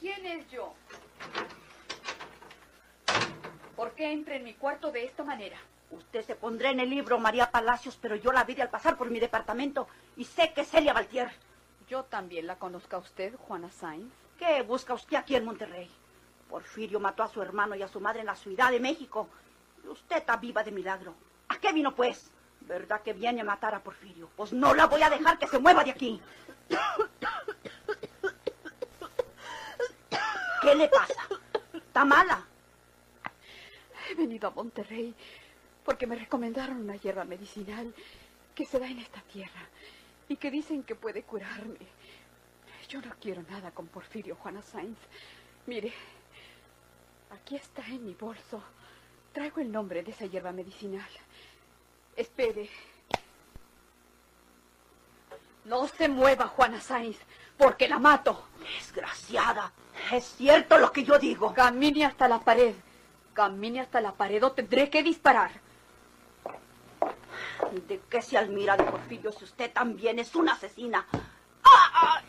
¿Quién es yo? ¿Por qué entra en mi cuarto de esta manera? Usted se pondrá en el libro María Palacios, pero yo la vi al pasar por mi departamento y sé que es Celia Valtier. Yo también la conozco a usted, Juana Sáenz. ¿Qué busca usted aquí en Monterrey? Porfirio mató a su hermano y a su madre en la Ciudad de México. Y usted está viva de milagro. ¿A qué vino, pues? ¿Verdad que viene a matar a Porfirio? Pues no la voy a dejar que se mueva de aquí. ¿Qué le pasa? ¿Está mala? He venido a Monterrey porque me recomendaron una hierba medicinal que se da en esta tierra y que dicen que puede curarme. Yo no quiero nada con Porfirio, Juana Sáenz. Mire, aquí está en mi bolso. Traigo el nombre de esa hierba medicinal. Espere. No se mueva, Juana Sáenz, porque la mato. Desgraciada, es cierto lo que yo digo. Camine hasta la pared. Camine hasta la pared o tendré que disparar. ¿De qué se admira de Porfirio si usted también es una asesina? ¡Ah!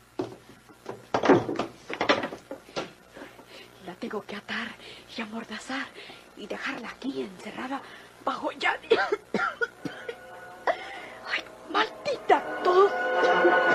La tengo que atar y amordazar y dejarla aquí encerrada bajo llave. ¡Ay, maldita tos!